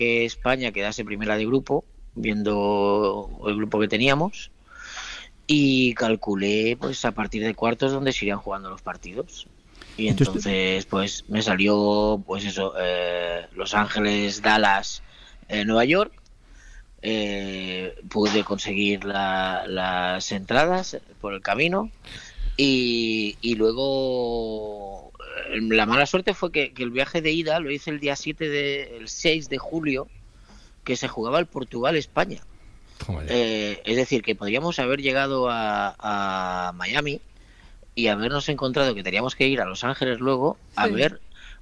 que España quedase primera de grupo, viendo el grupo que teníamos, y calculé pues a partir de cuartos donde se irían jugando los partidos. Y entonces pues me salió pues eso, Los Ángeles, Dallas, Nueva York. Pude conseguir las entradas por el camino y luego la mala suerte fue que el viaje de ida lo hice el día 6 de julio, que se jugaba el Portugal-España. Es decir, que podríamos haber llegado a Miami y habernos encontrado que teníamos que ir a Los Ángeles luego a ver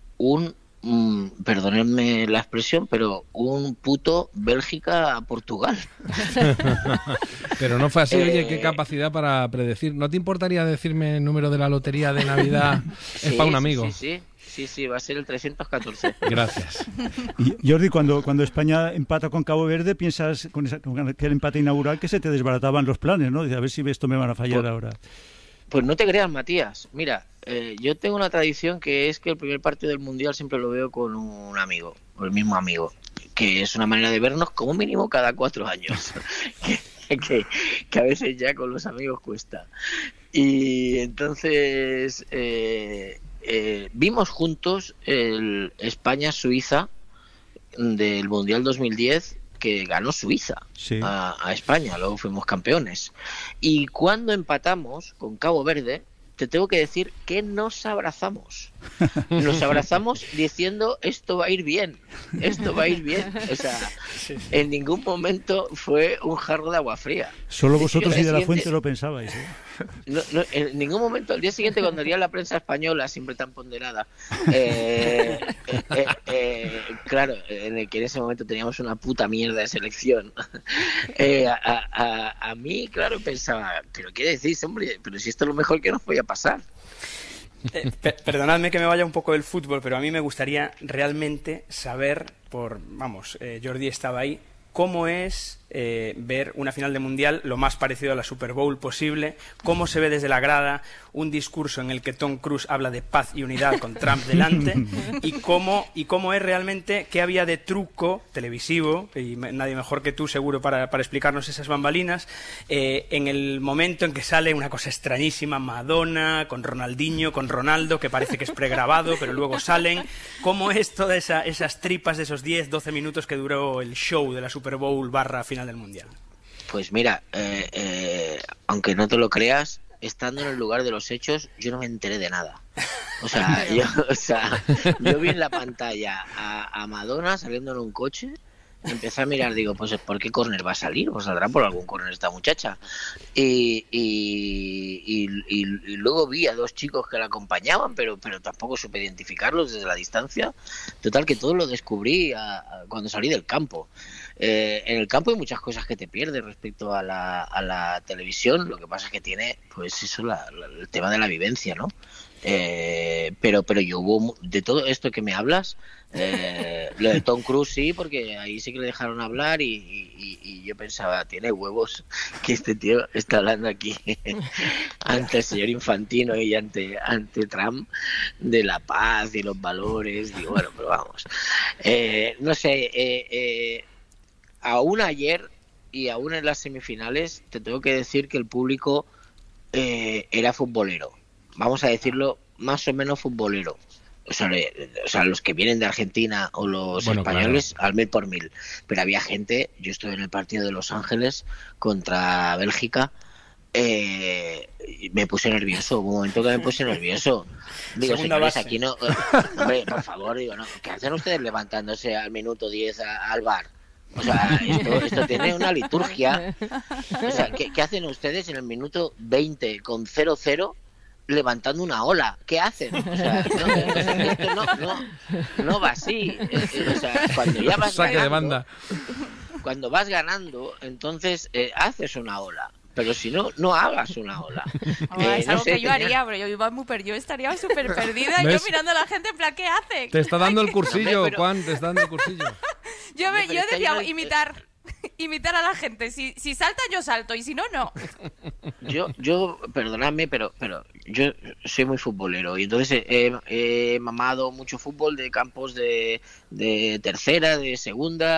perdonadme la expresión, pero un puto Bélgica-Portugal. Pero no fue así. Oye, qué capacidad para predecir. ¿No te importaría decirme el número de la lotería de Navidad? Es para un amigo. Sí, va a ser el 314. Gracias. Y Jordi, cuando España empata con Cabo Verde, piensas con aquel empate inaugural que se te desbarataban los planes, ¿no? Dices, a ver si esto me van a fallar ahora. Pues no te creas, Matías. Mira, yo tengo una tradición que es que el primer partido del Mundial siempre lo veo con un amigo, o el mismo amigo, que es una manera de vernos como mínimo cada 4 años. que a veces ya con los amigos cuesta. Y entonces vimos juntos el España-Suiza del Mundial 2010, que ganó Suiza a España, luego fuimos campeones. Y cuando empatamos con Cabo Verde, te tengo que decir que nos abrazamos. Nos abrazamos diciendo, esto va a ir bien, esto va a ir bien. O sea, en ningún momento fue un jarro de agua fría. Solo vosotros y de la Fuente lo pensabais, ¿eh? No, en ningún momento, al día siguiente, cuando leía la prensa española, siempre tan ponderada, claro, en el que en ese momento teníamos una puta mierda de selección, a mí, claro, pensaba, pero ¿qué decís, hombre? Pero si esto es lo mejor que nos podía pasar. Perdonadme que me vaya un poco del fútbol, pero a mí me gustaría realmente saber, Jordi estaba ahí, cómo es ver una final de Mundial lo más parecido a la Super Bowl posible, cómo se ve desde la grada un discurso en el que Tom Cruise habla de paz y unidad con Trump delante, y cómo es realmente, qué había de truco televisivo, y nadie mejor que tú seguro para explicarnos esas bambalinas, en el momento en que sale una cosa extrañísima, Madonna con Ronaldinho, con Ronaldo, que parece que es pregrabado, pero luego salen, cómo es todas esas tripas de esos 10-12 minutos que duró el show de la Super Bowl / final del Mundial. Pues mira, aunque no te lo creas, estando en el lugar de los hechos, yo no me enteré de nada. Yo vi en la pantalla a Madonna saliendo en un coche, empecé a mirar, digo, pues ¿por qué córner va a salir? Pues saldrá por algún córner esta muchacha. Y luego vi a 2 chicos que la acompañaban, pero tampoco supe identificarlos desde la distancia. Total, que todo lo descubrí cuando salí del campo. En el campo hay muchas cosas que te pierdes respecto a la televisión. Lo que pasa es que tiene, pues eso, el tema de la vivencia, ¿no? Pero yo hubo de todo esto que me hablas, lo de Tom Cruise sí, porque ahí sí que le dejaron hablar y yo pensaba, tiene huevos que este tío está hablando aquí ante el señor Infantino y ante Trump de la paz y los valores. Digo, bueno, pero vamos, no sé, aún ayer y aún en las semifinales te tengo que decir que el público era futbolero, vamos a decirlo, más o menos futbolero. O sea, los que vienen de Argentina o los españoles, claro, al 1000 por 1000. Pero había gente, yo estuve en el partido de Los Ángeles contra Bélgica, me puse nervioso, hubo un momento que me puse nervioso. Digo, señores, aquí no, hombre, por favor, digo, no, ¿qué hacen ustedes levantándose al minuto 10 al bar? O sea, esto tiene una liturgia. O sea, ¿qué hacen ustedes en el minuto 20 con 0-0 levantando una ola? ¿Qué hacen? O sea, esto no va así. O sea, cuando ya vas saque ganando, de banda. Cuando vas ganando, entonces haces una ola. Pero si no hagas una ola. Es algo que yo haría, pero yo estaría súper perdida. ¿Ves? Yo mirando a la gente en plan, ¿qué hace? Te está dando el cursillo, Juan, te está dando el cursillo. Yo decía imitar. imitar a la gente. Si salta, yo salto, y si no, no. Yo perdonadme, pero yo soy muy futbolero y entonces he mamado mucho fútbol de campos de tercera, de segunda.